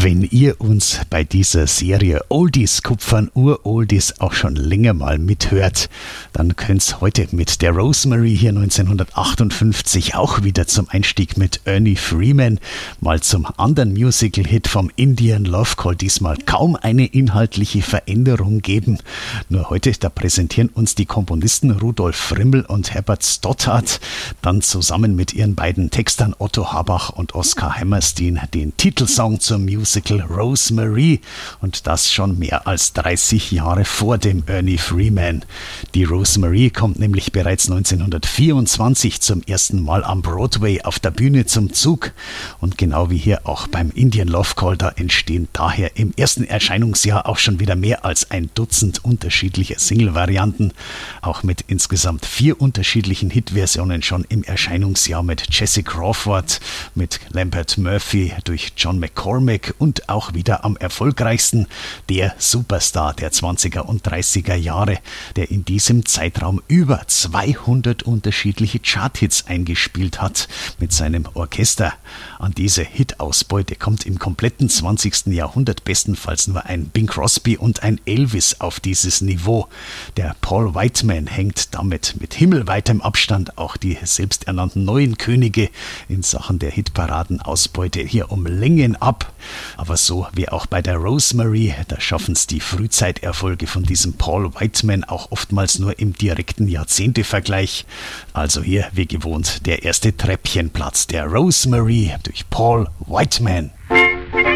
Wenn ihr uns bei dieser Serie Oldies kupfern, Uroldies auch schon länger mal mithört, dann könnt's heute mit der Rosemary hier 1958 auch wieder zum Einstieg mit Ernie Freeman, mal zum anderen Musical-Hit vom Indian Love Call diesmal kaum eine inhaltliche Veränderung geben. Nur heute, da präsentieren uns die Komponisten Rudolf Frimmel und Herbert Stothart dann zusammen mit ihren beiden Textern Otto Habach und Oskar Hammerstein den Titelsong zum Musical Rosemary, und das schon mehr als 30 Jahre vor dem Ernie Freeman. Die Rosemary kommt nämlich bereits 1924 zum ersten Mal am Broadway auf der Bühne zum Zug, und genau wie hier auch beim Indian Love Call, da entstehen daher im ersten Erscheinungsjahr auch schon wieder mehr als ein Dutzend unterschiedlicher Single-Varianten, auch mit insgesamt 4 unterschiedlichen Hitversionen schon im Erscheinungsjahr mit Jesse Crawford, mit Lambert Murphy, durch John McCormack und auch wieder am erfolgreichsten der Superstar der 20er und 30er Jahre, der in diesem Zeitraum über 200 unterschiedliche Charthits eingespielt hat mit seinem Orchester. An diese Hitausbeute kommt im kompletten 20. Jahrhundert bestenfalls nur ein Bing Crosby und ein Elvis auf dieses Niveau. Der Paul Whiteman hängt damit mit himmelweitem Abstand auch die selbsternannten neuen Könige in Sachen der Hitparadenausbeute hier um Längen ab. Aber so wie auch bei der Rosemary, da schaffen es die Frühzeiterfolge von diesem Paul Whiteman auch oftmals nur im direkten Jahrzehntevergleich. Also hier, wie gewohnt, der erste Treppchenplatz der Rosemary durch Paul Whiteman.